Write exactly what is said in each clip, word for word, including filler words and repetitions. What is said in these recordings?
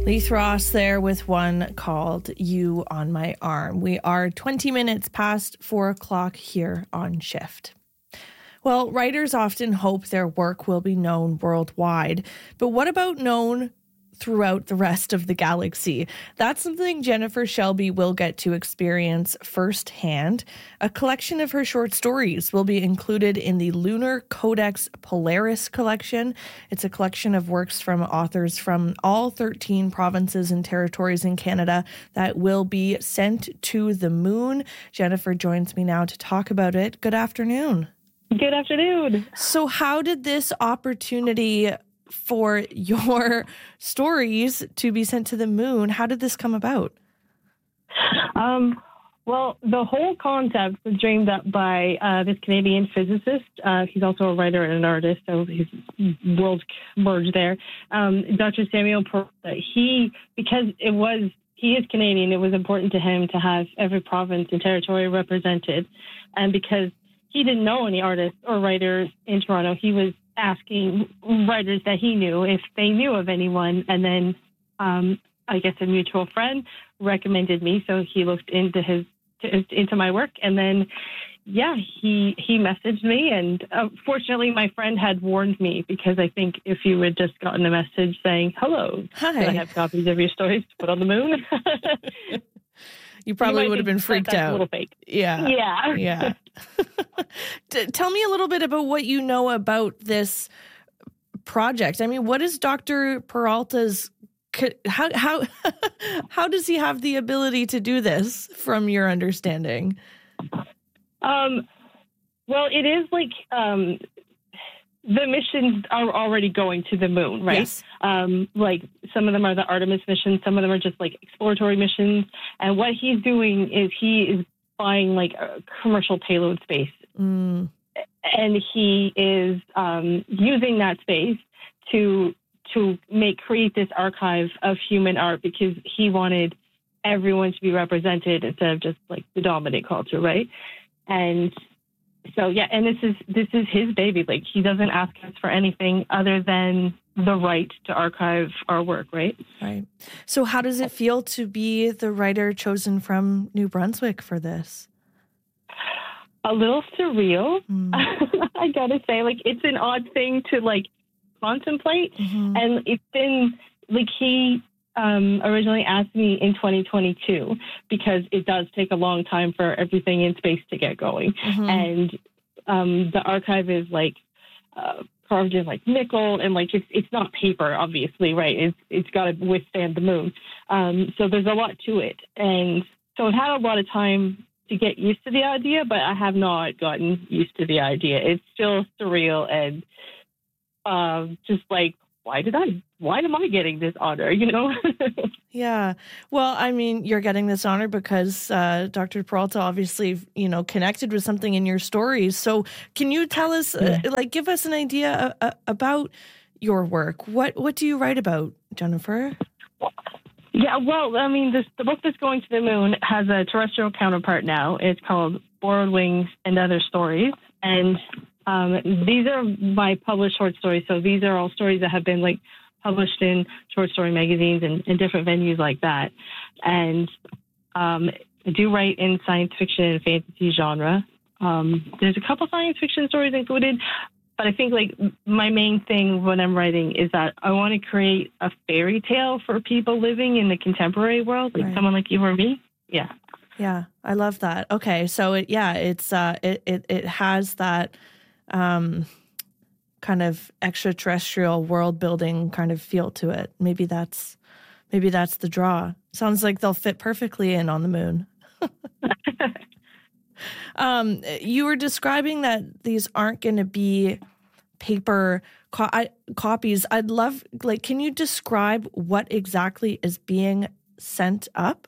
Lee Ross there with one called You on My Arm. We are twenty minutes past four o'clock here on Shift. Well, writers often hope their work will be known worldwide, but what about known throughout the rest of the galaxy? That's something Jennifer Shelby will get to experience firsthand. A collection of her short stories will be included in the Lunar Codex Polaris collection. It's a collection of works from authors from all thirteen provinces and territories in Canada that will be sent to the moon. Jennifer joins me now to talk about it. Good afternoon. Good afternoon. So how did this opportunity for your stories to be sent to the moon, how did this come about? Um, well, the whole concept was dreamed up by uh, this Canadian physicist. Uh, he's also a writer and an artist, so his worlds merged there. Um, Doctor Samuel Peralta. He, because it was, he is Canadian, it was important to him to have every province and territory represented. And because he didn't know any artists or writers in Toronto, he was asking writers that he knew if they knew of anyone. And then um, I guess a mutual friend recommended me. So he looked into his into my work. And then, yeah, he he messaged me. And uh, fortunately, my friend had warned me, because I think if you had just gotten a message saying, hello, Hi. I have copies of your stories to put on the moon. You probably you would have been freaked out. A little fake. Yeah. Yeah. Yeah. T- tell me a little bit about what you know about this project. I mean, what is Doctor Peralta's, how, how, how does he have the ability to do this from your understanding? Um, well, it is like, um, the missions are already going to the moon, right? Yes. Um, like some of them are the Artemis missions. Some of them are just like exploratory missions. And what he's doing is he is buying like a commercial payload space. Mm. And he is um, using that space to to make create this archive of human art, because he wanted everyone to be represented instead of just like the dominant culture, right? And so, yeah, and this is this is his baby. Like, he doesn't ask us for anything other than the right to archive our work, right? Right. So how does it feel to be the writer chosen from New Brunswick for this? A little surreal, Mm. I gotta say. Like, it's an odd thing to, like, contemplate. Mm-hmm. And it's been, like, he um, originally asked me in twenty twenty-two, because it does take a long time for everything in space to get going. Mm-hmm. And um, the archive is, like, uh, carved in, like, nickel, and, like, it's it's not paper, obviously, right? It's It's got to withstand the moon. Um, so there's a lot to it. And so I've had a lot of time to get used to the idea, but I have not gotten used to the idea. It's still surreal and uh, just like, why did I, why am I getting this honor, you know? Yeah. Well, I mean, you're getting this honor because uh, Doctor Peralta obviously, you know, connected with something in your stories. So can you tell us, uh, like, give us an idea uh, about your work? What What do you write about, Jennifer? Yeah, well, I mean, this, the book that's going to the moon has a terrestrial counterpart now. It's called Borrowed Wings and Other Stories. And um, these are my published short stories. So these are all stories that have been, like, published in short story magazines and, and different venues like that. And um, I do write in science fiction and fantasy genre. Um, there's a couple science fiction stories included, but I think, like, my main thing when I'm writing is that I want to create a fairy tale for people living in the contemporary world, like right. someone like you or me. Yeah. Yeah, I love that. Okay, so it, yeah, it's uh, it it it has that um, kind of extraterrestrial world building kind of feel to it. Maybe that's maybe that's the draw. Sounds like they'll fit perfectly in on the moon. um, you were describing that these aren't going to be paper co- I, copies. I'd love, like, can you describe what exactly is being sent up?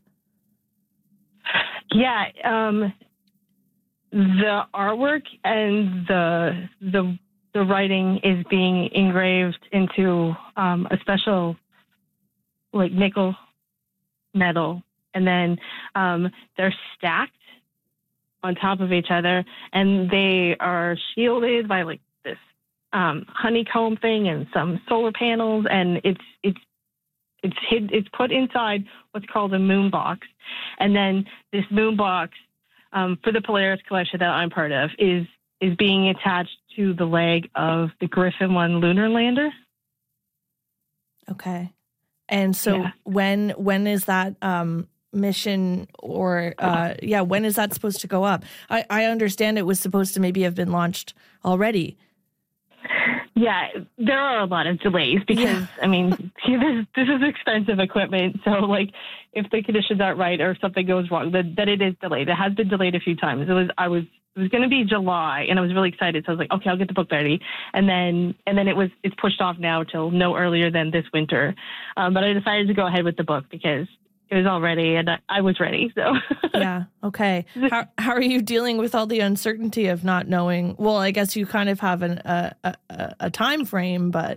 Yeah, um, the artwork and the the the writing is being engraved into um, a special, like, nickel metal, and then um, they're stacked on top of each other, and they are shielded by, like, this um, honeycomb thing and some solar panels, and it's it's It's hid, it's put inside what's called a moon box. And then this moon box, um, for the Polaris collection that I'm part of, is is being attached to the leg of the Griffin one lunar lander. Okay. And so yeah. when when is that um, mission or, uh, yeah, when is that supposed to go up? I, I understand it was supposed to maybe have been launched already. Yeah, there are a lot of delays because, yeah. I mean, this, this is expensive equipment. So, like, if the conditions aren't right or something goes wrong, then, then it is delayed. It has been delayed a few times. It was, I was, it was going to be July, and I was really excited. So I was like, okay, I'll get the book ready. And then, and then it was, it's pushed off now till no earlier than this winter. Um, but I decided to go ahead with the book because it was all ready, and I, I was ready. So yeah, okay. How how are you dealing with all the uncertainty of not knowing? Well, I guess you kind of have an, a, a a time frame, but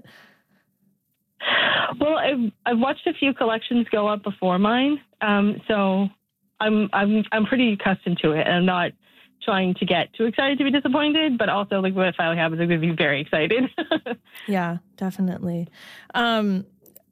well, I've I've watched a few collections go up before mine, um, so I'm I'm I'm pretty accustomed to it, and I'm not trying to get too excited to be disappointed, but also like when it finally happens, I'm going to be very excited. Yeah, definitely. Um,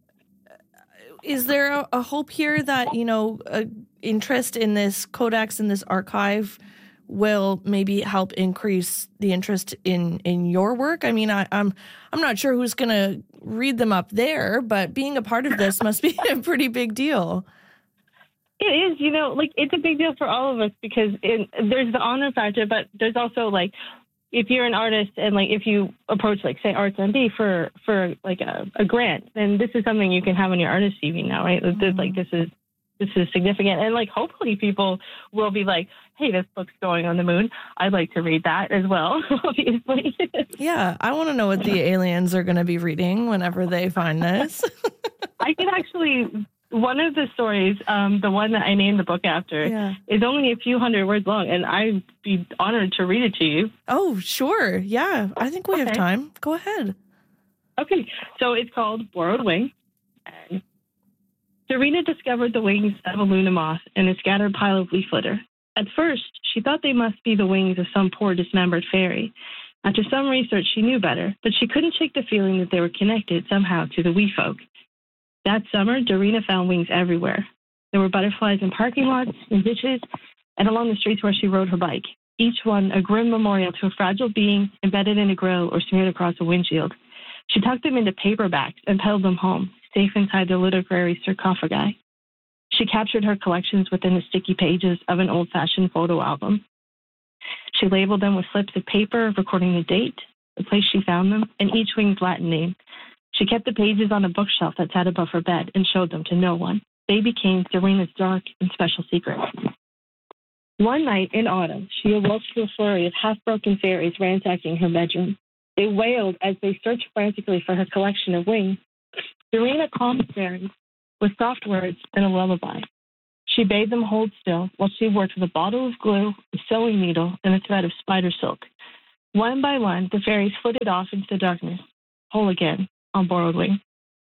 Is there a, a hope here that, you know, uh, interest in this codex and this archive will maybe help increase the interest in, in your work? I mean, I, I'm I'm not sure who's going to read them up there, but being a part of this must be a pretty big deal. It is, you know, like it's a big deal for all of us because it, there's the honor factor, but there's also like, if you're an artist and like if you approach like say Arts M D for for like a, a grant, then this is something you can have on your artist C V now, right? Mm-hmm. Like this is this is significant, and like hopefully people will be like, hey, this book's going on the moon. I'd like to read that as well. Obviously, yeah, I want to know what the aliens are going to be reading whenever they find this. I can actually. One of the stories, um, the one that I named the book after, yeah. is only a few hundred words long, and I'd be honored to read it to you. Oh, sure. Yeah, I think we okay. have time. Go ahead. Okay, so it's called Borrowed Wing. And Darina discovered the wings of a Luna moth in a scattered pile of leaf litter. At first, she thought they must be the wings of some poor dismembered fairy. After some research, she knew better, but she couldn't shake the feeling that they were connected somehow to the wee folk. That summer, Darina found wings everywhere. There were butterflies in parking lots, in ditches, and along the streets where she rode her bike, each one a grim memorial to a fragile being embedded in a grill or smeared across a windshield. She tucked them into paperbacks and pedaled them home, safe inside the literary sarcophagi. She captured her collections within the sticky pages of an old-fashioned photo album. She labeled them with slips of paper, recording the date, the place she found them, and each wing's Latin name. She kept the pages on a bookshelf that sat above her bed and showed them to no one. They became Darina's dark and special secret. One night in autumn, she awoke to a flurry of half-broken fairies ransacking her bedroom. They wailed as they searched frantically for her collection of wings. Darina calmed the fairies with soft words and a lullaby. She bade them hold still while she worked with a bottle of glue, a sewing needle, and a thread of spider silk. One by one, the fairies flitted off into the darkness, whole again. On Borrowed Wing.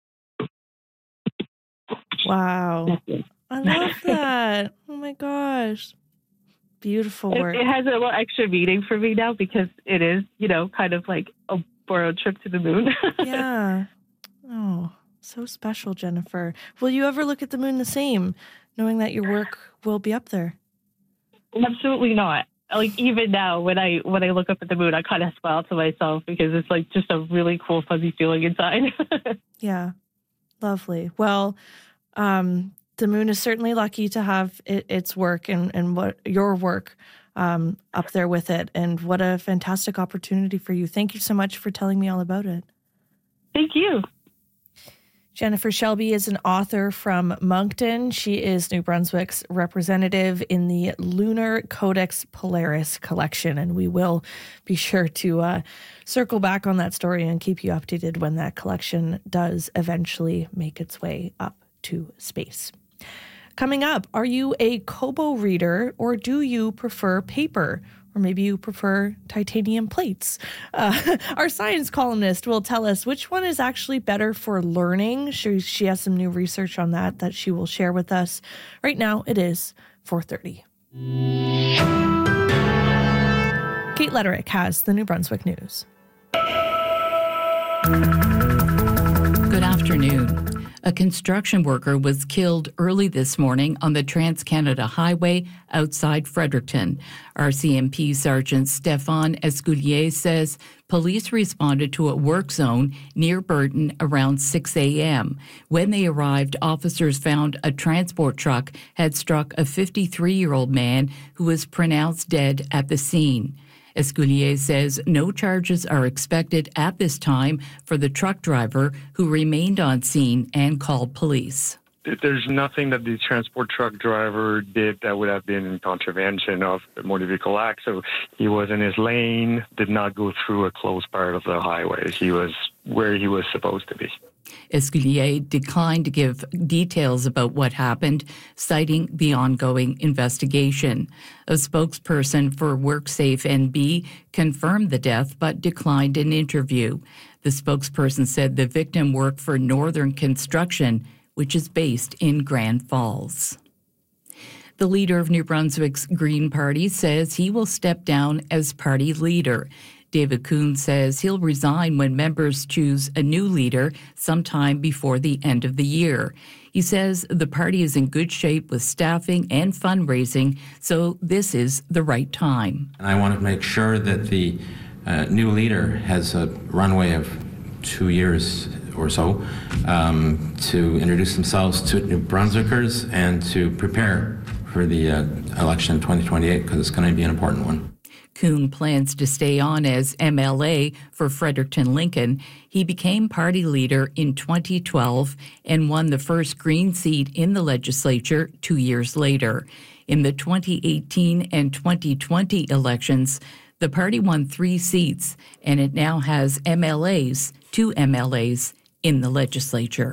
Wow. I love that. Oh my gosh. Beautiful work. It, it has a little extra meaning for me now because it is, you know, kind of like a borrowed trip to the moon. Yeah. Oh, so special, Jennifer. Will you ever look at the moon the same, knowing that your work will be up there? Absolutely not. Like even now, when I when I look up at the moon, I kind of smile to myself because it's like just a really cool, fuzzy feeling inside. Yeah, lovely. Well, um, the moon is certainly lucky to have it, its work and and what your work um, up there with it. And what a fantastic opportunity for you. Thank you so much for telling me all about it. Thank you. Jennifer Shelby is an author from Moncton. She is New Brunswick's representative in the Lunar Codex Polaris collection, and we will be sure to uh, circle back on that story and keep you updated when that collection does eventually make its way up to space. Coming up, are you a Kobo reader or do you prefer paper? Or maybe you prefer titanium plates. Uh, our science columnist will tell us which one is actually better for learning. She, she has some new research on that that she will share with us. Right now, it is four thirty. Kate Letterick has the New Brunswick News. Good afternoon. A construction worker was killed early this morning on the Trans-Canada Highway outside Fredericton. R C M P Sergeant Stéphane Esculier says police responded to a work zone near Burton around six a.m. When they arrived, officers found a transport truck had struck a fifty-three-year-old man who was pronounced dead at the scene. Esculier says no charges are expected at this time for the truck driver who remained on scene and called police. There's nothing that the transport truck driver did that would have been in contravention of the Motor Vehicle Act. So he was in his lane, did not go through a closed part of the highway. He was where he was supposed to be. Esculier declined to give details about what happened, citing the ongoing investigation. A spokesperson for WorkSafe N B confirmed the death but declined an interview. The spokesperson said the victim worked for Northern Construction, which is based in Grand Falls. The leader of New Brunswick's Green Party says he will step down as party leader. David Coon says he'll resign when members choose a new leader sometime before the end of the year. He says the party is in good shape with staffing and fundraising, so this is the right time. And I want to make sure that the uh, new leader has a runway of two years or so um, to introduce themselves to New Brunswickers and to prepare for the uh, election in twenty twenty-eight, because it's going to be an important one. Coon plans to stay on as M L A for Fredericton Lincoln. He became party leader in twenty twelve and won the first Green seat in the legislature two years later. In the twenty eighteen and twenty twenty elections, the party won three seats, and it now has M L As, two M L As, in the legislature.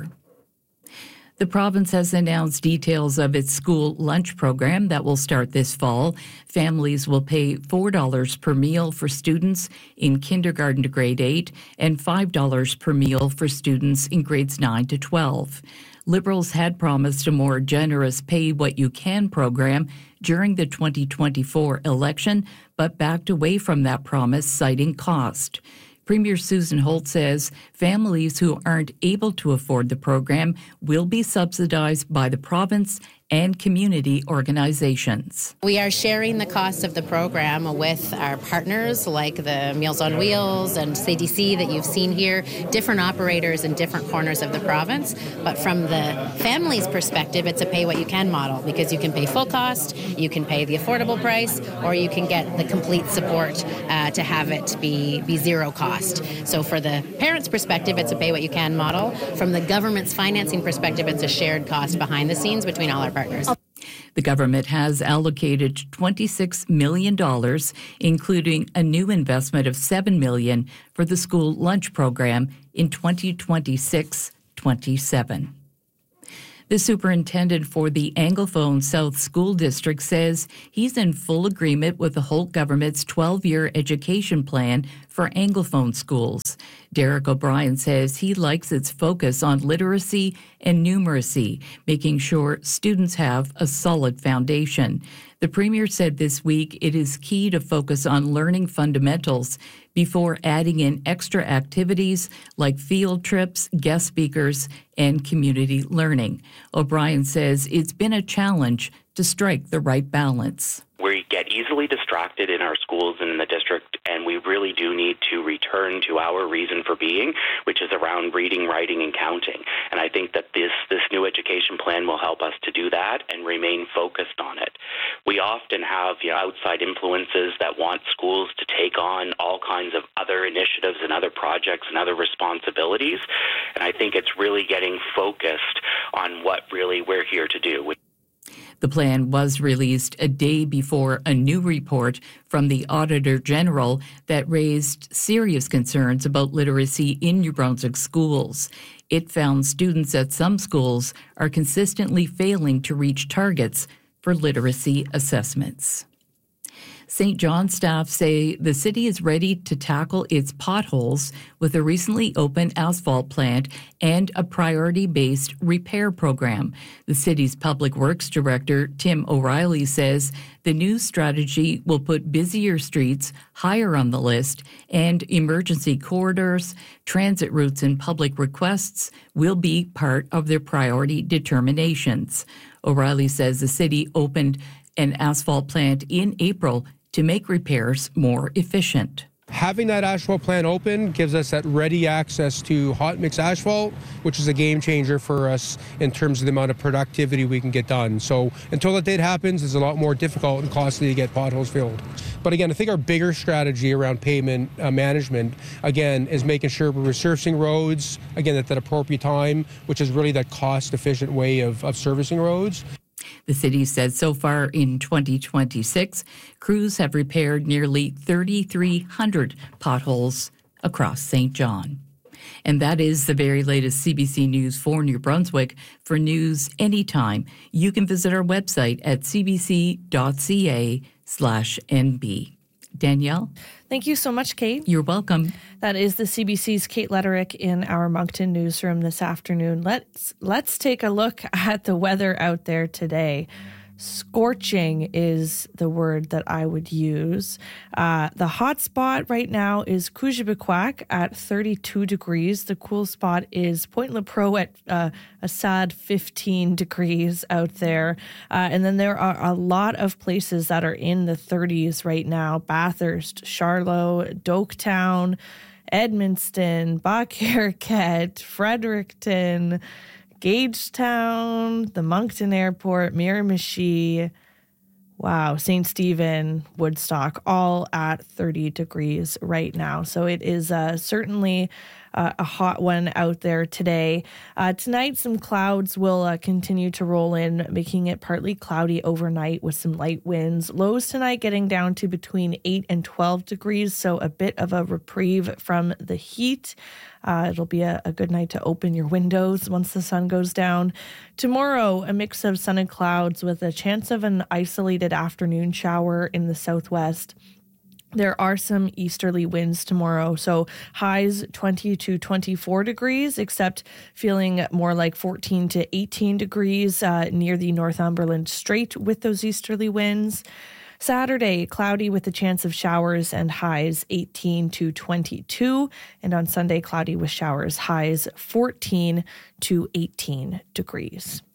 The province has announced details of its school lunch program that will start this fall. Families will pay four dollars per meal for students in kindergarten to grade eight and five dollars per meal for students in grades nine to twelve. Liberals had promised a more generous Pay What You Can program during the twenty twenty-four election, but backed away from that promise, citing cost. Premier Susan Holt says families who aren't able to afford the program will be subsidized by the province and community organizations. We are sharing the costs of the program with our partners like the Meals on Wheels and C D C that you've seen here, different operators in different corners of the province. But from the family's perspective, it's a pay what you can model, because you can pay full cost, you can pay the affordable price, or you can get the complete support uh, to have it be, be zero cost. So for the parents' perspective, it's a pay what you can model. From the government's financing perspective, it's a shared cost behind the scenes between all our partners. The government has allocated twenty-six million dollars, including a new investment of seven million dollars for the school lunch program in twenty twenty-six twenty-seven. The superintendent for the Anglophone South School District says he's in full agreement with the Holt government's twelve-year education plan for Anglophone schools. Derek O'Brien says he likes its focus on literacy and numeracy, making sure students have a solid foundation. The Premier said this week it is key to focus on learning fundamentals before adding in extra activities like field trips, guest speakers, and community learning. O'Brien says it's been a challenge to strike the right balance. We get easily distracted in our schools and in the district, and we really do need to return to our reason for being, which is around reading, writing, and counting. And I think that this, this new education plan will help us to do that and remain focused on it. We often have you know, outside influences that want schools to take on all kinds of other initiatives and other projects and other responsibilities. And I think it's really getting focused on what really we're here to do. The plan was released a day before a new report from the Auditor General that raised serious concerns about literacy in New Brunswick schools. It found students at some schools are consistently failing to reach targets for literacy assessments. Saint John staff say the city is ready to tackle its potholes with a recently opened asphalt plant and a priority-based repair program. The city's public works director, Tim O'Reilly, says the new strategy will put busier streets higher on the list, and emergency corridors, transit routes, and public requests will be part of their priority determinations. O'Reilly says the city opened an asphalt plant in April to make repairs more efficient. Having that asphalt plant open gives us that ready access to hot mix asphalt, which is a game changer for us in terms of the amount of productivity we can get done. So until that date happens, it's a lot more difficult and costly to get potholes filled. But again, I think our bigger strategy around pavement uh, management, again, is making sure we're resurfacing roads, again, at that appropriate time, which is really that cost-efficient way of, of servicing roads. The city said so far in twenty twenty-six, crews have repaired nearly three thousand three hundred potholes across Saint John. And that is the very latest C B C News for New Brunswick. For news anytime, you can visit our website at cbc.ca slash nb. Danielle? Thank you so much, Kate. You're welcome. That is the C B C's Kate Letterick in our Moncton newsroom this afternoon. Let's let's take a look at the weather out there today. Scorching is the word that I would use. Uh, the hot spot right now is Coujabéquac at thirty-two degrees. The cool spot is Point Lepreau at uh, a sad fifteen degrees out there. Uh, and then there are a lot of places that are in the thirties right now. Bathurst, Charlotte, Doketown, Edmundston, Bach-Carrickett, Fredericton, Gagetown, the Moncton Airport, Miramichi, wow, Saint Stephen, Woodstock, all at thirty degrees right now. So it is uh, certainly uh, a hot one out there today. Uh, tonight, some clouds will uh, continue to roll in, making it partly cloudy overnight with some light winds. Lows tonight getting down to between eight and twelve degrees, so a bit of a reprieve from the heat. Uh, it'll be a, a good night to open your windows once the sun goes down. Tomorrow, a mix of sun and clouds with a chance of an isolated afternoon shower in the southwest. There are some easterly winds tomorrow, so highs twenty to twenty-four degrees, except feeling more like fourteen to eighteen degrees uh, near the Northumberland Strait with those easterly winds. Saturday, cloudy with a chance of showers and highs eighteen to twenty-two. And on Sunday, cloudy with showers, highs fourteen to eighteen degrees.